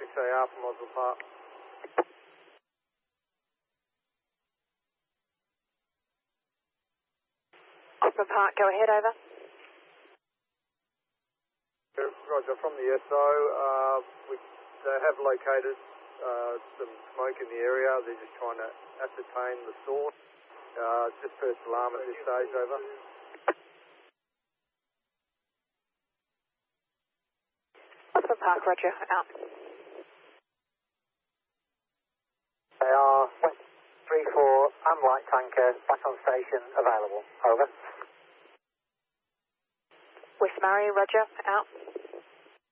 6AR from Oswald Park. Oswald Park, go ahead, over. Roger, from the SO, they have located some smoke in the area. They're just trying to ascertain the source. Just first alarm at this stage, over. Oswald Park, roger, out. They are West 34, unlight tanker, back on station, available. Over. West Murray, roger, out.